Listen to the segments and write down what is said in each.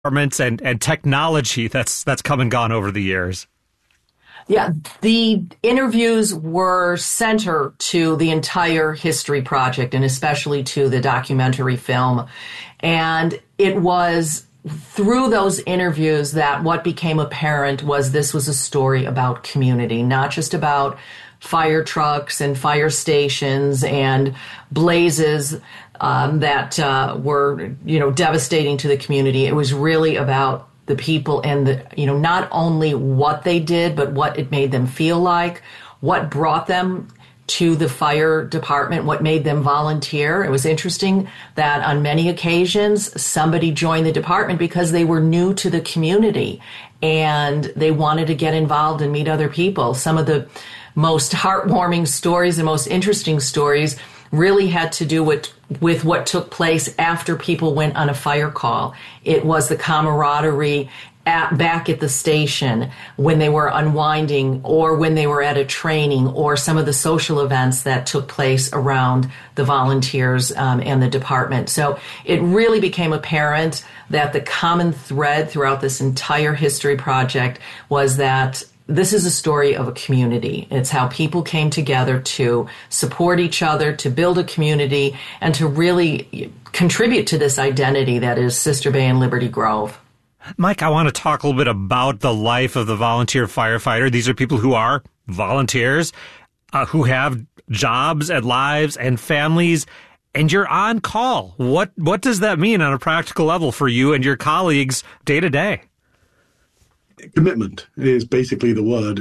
departments and technology that's come and gone over the years. Yeah, the interviews were center to the entire history project and especially to the documentary film. And it was through those interviews that what became apparent was this was a story about community, not just about fire trucks and fire stations and blazes that were, devastating to the community. It was really about the people and not only what they did, but what it made them feel like, what brought them to the fire department, what made them volunteer. It was interesting that on many occasions, somebody joined the department because they were new to the community and they wanted to get involved and meet other people. Some of the most heartwarming stories and most interesting stories really had to do with what took place after people went on a fire call. It was the camaraderie back at the station when they were unwinding or when they were at a training or some of the social events that took place around the volunteers and the department. So it really became apparent that the common thread throughout this entire history project was that this is a story of a community. It's how people came together to support each other, to build a community, and to really contribute to this identity that is Sister Bay and Liberty Grove. Mike, I want to talk a little bit about the life of the volunteer firefighter. These are people who are volunteers, who have jobs and lives and families, and you're on call. What does that mean on a practical level for you and your colleagues day to day? Commitment is basically the word.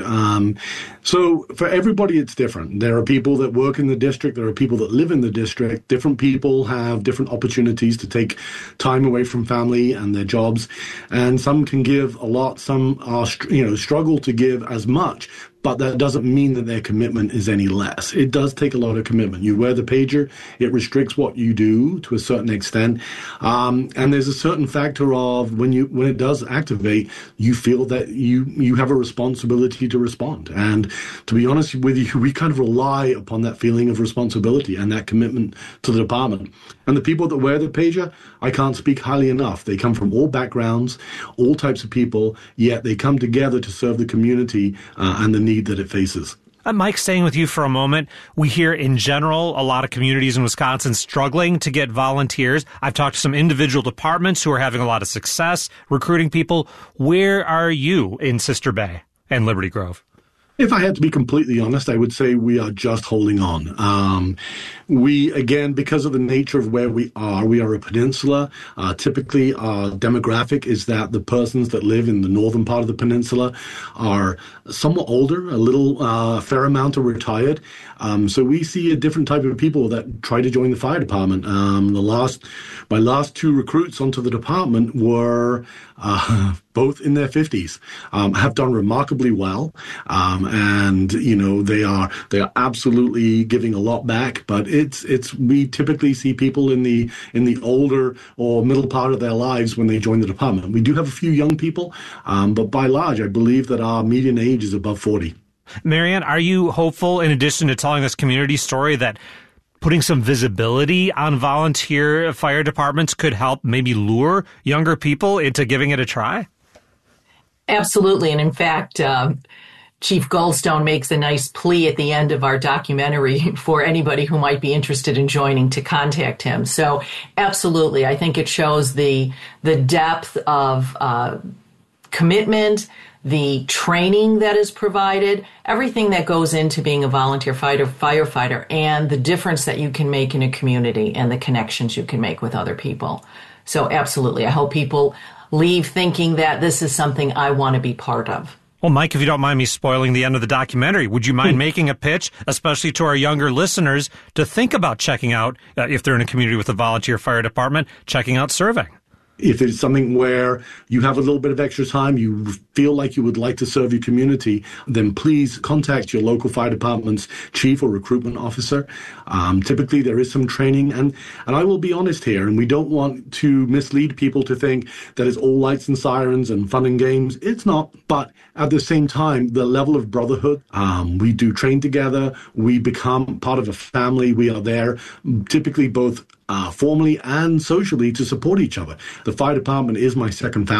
So for everybody, it's different. There are people that work in the district. There are people that live in the district. Different people have different opportunities to take time away from family and their jobs. And some can give a lot. Some are, struggle to give as much. But that doesn't mean that their commitment is any less. It does take a lot of commitment. You wear the pager, it restricts what you do to a certain extent. And there's a certain factor of when it does activate, you feel that you have a responsibility to respond. And to be honest with you, we kind of rely upon that feeling of responsibility and that commitment to the department. And the people that wear the pager, I can't speak highly enough. They come from all backgrounds, all types of people, yet they come together to serve the community and the need that it faces. Mike, staying with you for a moment, we hear in general a lot of communities in Wisconsin struggling to get volunteers. I've talked to some individual departments who are having a lot of success recruiting people. Where are you in Sister Bay and Liberty Grove? If I had to be completely honest, I would say we are just holding on. We, again, because of the nature of where we are a peninsula. Typically, our demographic is that the persons that live in the northern part of the peninsula are somewhat older, a fair amount are retired. So we see a different type of people that try to join the fire department. My last two recruits onto the department were both in their 50s, have done remarkably well. And, they are absolutely giving a lot back, but we typically see people in the older or middle part of their lives when they join the department. We do have a few young people, but by and large, I believe that our median age is above 40. Marianne, are you hopeful, in addition to telling this community story, that putting some visibility on volunteer fire departments could help maybe lure younger people into giving it a try? Absolutely. And in fact, Chief Goldstone makes a nice plea at the end of our documentary for anybody who might be interested in joining to contact him. So absolutely, I think it shows the depth of commitment, the training that is provided, everything that goes into being a volunteer firefighter, and the difference that you can make in a community and the connections you can make with other people. So absolutely, I hope people leave thinking that this is something I want to be part of. Well, Mike, if you don't mind me spoiling the end of the documentary, would you mind making a pitch, especially to our younger listeners, to think about checking out, if they're in a community with a volunteer fire department, checking out serving? If it's something where you have a little bit of extra time, you feel like you would like to serve your community, then please contact your local fire department's chief or recruitment officer. Typically, there is some training. And I will be honest here, and we don't want to mislead people to think that it's all lights and sirens and fun and games. It's not. But at the same time, the level of brotherhood, we do train together. We become part of a family. We are there typically both formally and socially to support each other. The fire department is my second family.